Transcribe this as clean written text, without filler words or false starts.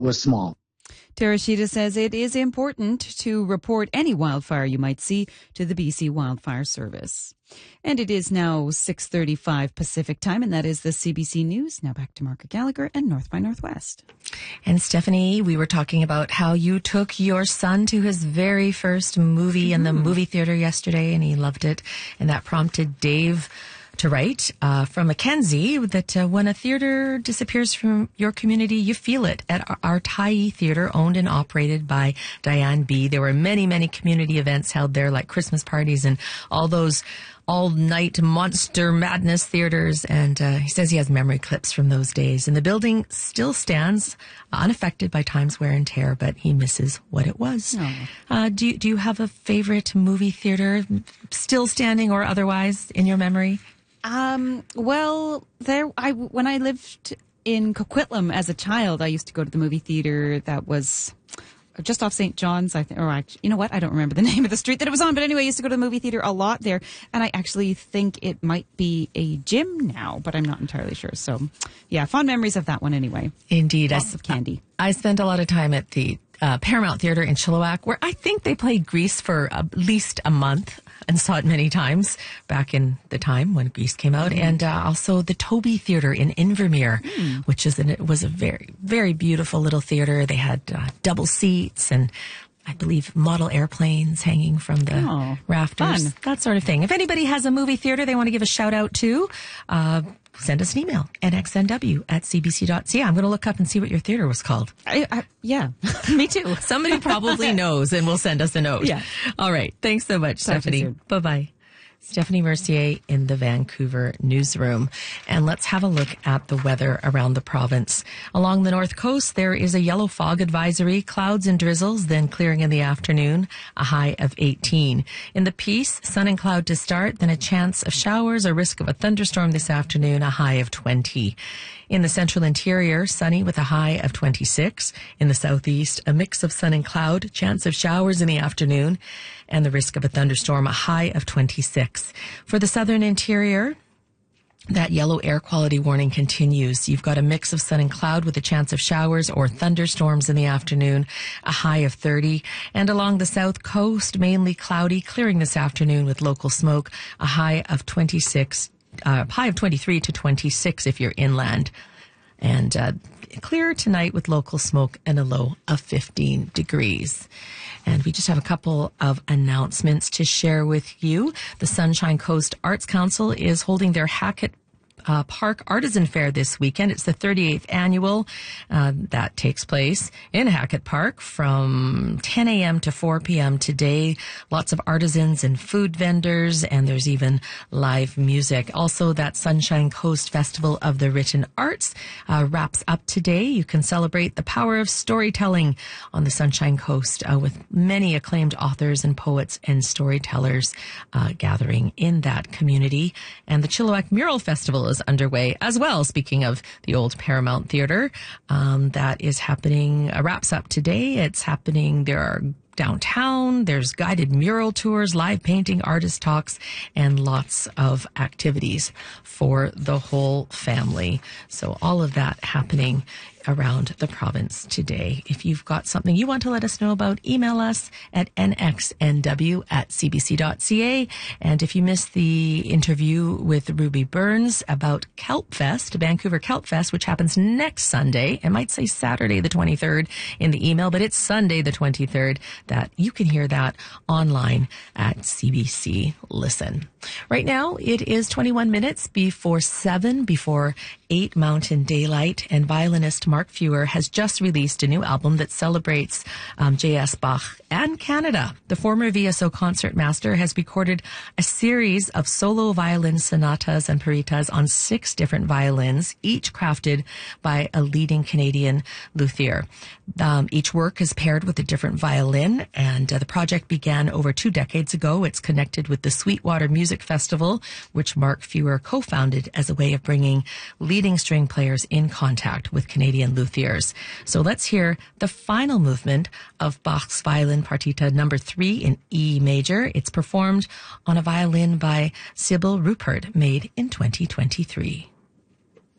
was small. Terashita says it is important to report any wildfire you might see to the BC Wildfire Service. And it is now 6:35 Pacific time, and that is the CBC News. Now back to Margaret Gallagher and North by Northwest. And Stephanie, we were talking about how you took your son to his very first movie in the movie theater yesterday, and he loved it. And that prompted Dave to write from Mackenzie that when a theater disappears from your community, you feel it. At our Tyee Theater, owned and operated by Diane B., there were many, many community events held there, like Christmas parties and all those all-night monster madness theaters. And he says he has memory clips from those days. And the building still stands unaffected by time's wear and tear, but he misses what it was. Do you have a favorite movie theater, still standing or otherwise, in your memory? Well, when I lived in Coquitlam as a child, I used to go to the movie theater that was just off St. John's, I think, or actually, you know what? I don't remember the name of the street that it was on, but anyway, I used to go to the movie theater a lot there, and I actually think it might be a gym now, but I'm not entirely sure. So, yeah, fond memories of that one anyway. Indeed. Lots of candy. I spent a lot of time at the Paramount Theater in Chilliwack, where I think they played Grease for at least a month, and saw it many times back in the time when Grease came out. And also the Toby Theater in Invermere, which was a very, very beautiful little theater. They had double seats and I believe model airplanes hanging from the rafters, fun. That sort of thing. If anybody has a movie theater they want to give a shout out to, send us an email, nxnw@cbc.ca. I'm going to look up and see what your theater was called. Yeah, me too. Somebody probably knows and will send us a note. Yeah. All right. Thanks so much, Stephanie. Bye-bye. Stephanie Mercier in the Vancouver newsroom. And let's have a look at the weather around the province. Along the north coast, there is a yellow fog advisory, clouds and drizzles, then clearing in the afternoon, a high of 18. In the Peace, sun and cloud to start, then a chance of showers, a risk of a thunderstorm this afternoon, a high of 20. In the central interior, sunny with a high of 26. In the southeast, a mix of sun and cloud, chance of showers in the afternoon, and the risk of a thunderstorm, a high of 26. For the southern interior, that yellow air quality warning continues. You've got a mix of sun and cloud with a chance of showers or thunderstorms in the afternoon, a high of 30. And along the south coast, mainly cloudy, clearing this afternoon with local smoke, a high of 26. High of 23 to 26 if you're inland. And clear tonight with local smoke and a low of 15 degrees. And we just have a couple of announcements to share with you. The Sunshine Coast Arts Council is holding their Hackett Park Artisan Fair this weekend. It's the 38th annual. That takes place in Hackett Park from 10 a.m. to 4 p.m. today. Lots of artisans and food vendors, and there's even live music. Also, that Sunshine Coast Festival of the Written Arts wraps up today. You can celebrate the power of storytelling on the Sunshine Coast with many acclaimed authors and poets and storytellers gathering in that community. And the Chilliwack Mural Festival is underway as well. Speaking of the old Paramount Theater, that is happening, wraps up today. It's happening. There are downtown, there's guided mural tours, live painting, artist talks, and lots of activities for the whole family. So all of that happening around the province today. If you've got something you want to let us know about, email us at nxnw@cbc.ca. And if you missed the interview with Ruby Burns about Kelp Fest, Vancouver Kelp Fest, which happens next Sunday, I might say Saturday the 23rd in the email, but it's Sunday the 23rd, that you can hear that online at CBC Listen. Right now, it is 21 minutes before 7, before 8 Mountain Daylight, and violinist Mark Fewer has just released a new album that celebrates J.S. Bach and Canada. The former VSO concertmaster has recorded a series of solo violin sonatas and paritas on 6 different violins, each crafted by a leading Canadian luthier. Each work is paired with a different violin, and the project began over 2 decades ago. It's connected with the Sweetwater Music Festival, which Mark Fewer co-founded as a way of bringing leading string players in contact with Canadian luthiers. So let's hear the final movement of Bach's Violin Partita number 3 in E major. It's performed on a violin by Sybil Rupert, made in 2023.